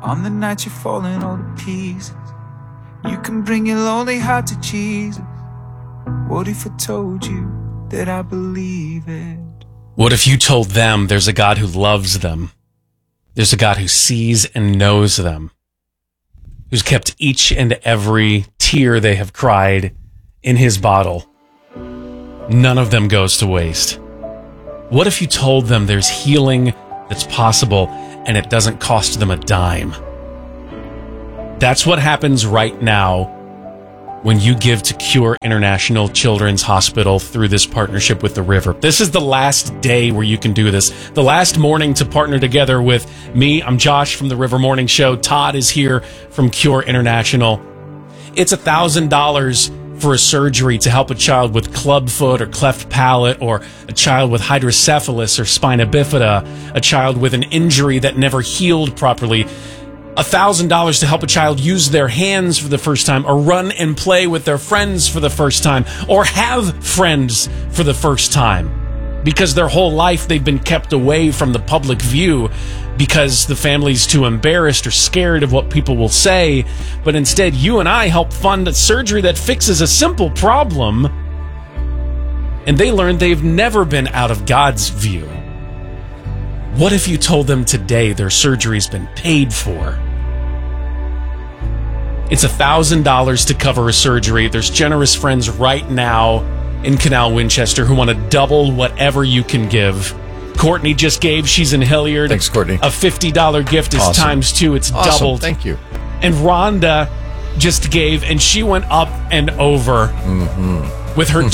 On the night you're falling all to pieces, you can bring your lonely heart to Jesus. What if I told you that I believe it? What if you told them there's a God who loves them? There's a God who sees and knows them, who's kept each and every tear they have cried in his bottle. None of them goes to waste. What if you told them there's healing that's possible and it doesn't cost them a dime? That's what happens right now when you give to Cure International Children's Hospital through this partnership with the River. This is the last day where you can do this. The last morning to partner together with me. I'm Josh from the River Morning Show. Todd is here from Cure International. It's $1,000 for a surgery to help a child with clubfoot or cleft palate, or a child with hydrocephalus or spina bifida, a child with an injury that never healed properly. $1,000 to help a child use their hands for the first time, or run and play with their friends for the first time, or have friends for the first time, because their whole life they've been kept away from the public view because the family's too embarrassed or scared of what people will say. But instead, you and I help fund a surgery that fixes a simple problem, and they learn they've never been out of God's view. What if you told them today their surgery's been paid for? It's $1,000 to cover a surgery. There's generous friends right now in Canal Winchester who want to double whatever you can give. Courtney just gave. She's in Hilliard. Thanks, Courtney. A $50 gift is Awesome. times two. It's Awesome. doubled. Thank you. And Rhonda just gave, and she went up and over with her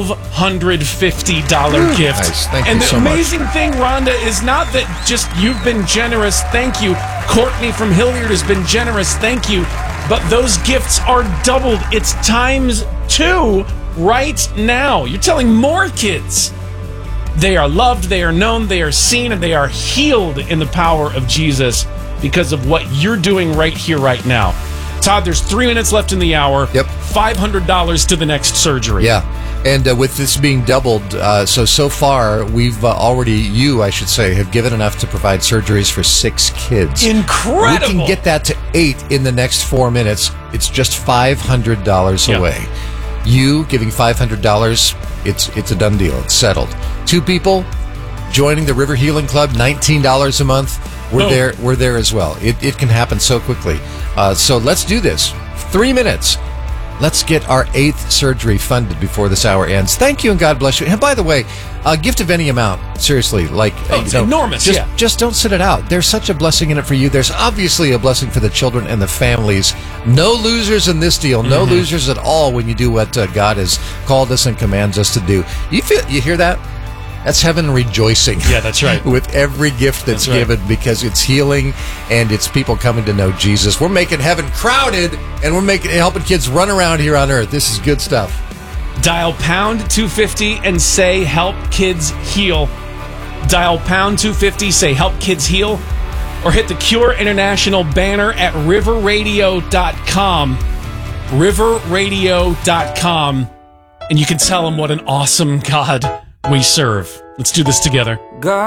$1,250 gift. Nice. Thank and you the so much. amazing thing, Rhonda, is not that just you've been generous, thank you. Courtney from Hilliard has been generous, thank you. But those gifts are doubled. It's times two right now. You're telling more kids they are loved, they are known, they are seen, and they are healed in the power of Jesus because of what you're doing right here, right now. Todd, there's 3 minutes left in the hour. Yep. $500 to the next surgery. Yeah. And with this being doubled, so far, we've you, I should say, have given enough to provide surgeries for 6 kids. Incredible. We can get that to 8 in the next 4 minutes. It's just $500 away. You giving $500, it's a done deal. It's settled. 2 people joining the River Healing Club, $19 a month. We're there as well. It can happen so quickly. So let's do this. 3 minutes. Let's get our 8th surgery funded before this hour ends. Thank you, and God bless you. And by the way, a gift of any amount, seriously, it's enormous. Just don't sit it out. There's such a blessing in it for you. There's obviously a blessing for the children and the families. No losers in this deal. No losers at all when you do what God has called us and commands us to do. You hear that? That's heaven rejoicing. Yeah, that's right. With every gift that's given, because it's healing and it's people coming to know Jesus. We're making heaven crowded, and we're helping kids run around here on earth. This is good stuff. Dial pound 250 and say help kids heal. Dial pound 250, say help kids heal, or hit the Cure International banner at riverradio.com. Riverradio.com. And you can tell them what an awesome God we serve. Let's do this together. God.